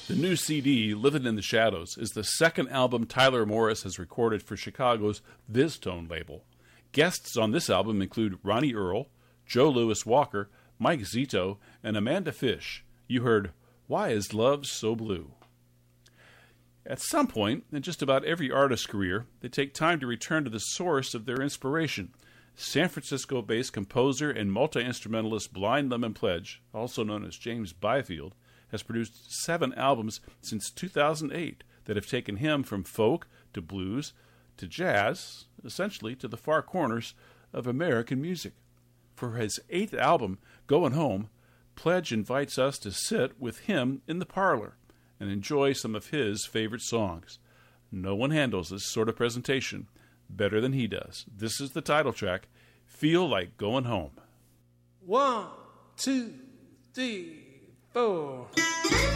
The new CD, Living in the Shadows, is the second album Tyler Morris has recorded for Chicago's VizTone label. Guests on this album include Ronnie Earl, Joe Louis Walker, Mike Zito, and Amanda Fish. You heard Why Is Love So Blue? At some point in just about every artist's career, they take time to return to the source of their inspiration. San Francisco-based composer and multi-instrumentalist Blind Lemon Pledge, also known as James Byfield, has produced 7 albums since 2008 that have taken him from folk to blues to jazz, essentially to the far corners of American music. For his 8th album, Going Home, Pledge invites us to sit with him in the parlor and enjoy some of his favorite songs. No one handles this sort of presentation better than he does. This is the title track, Feel Like Going Home. 1, 2, 3, 4.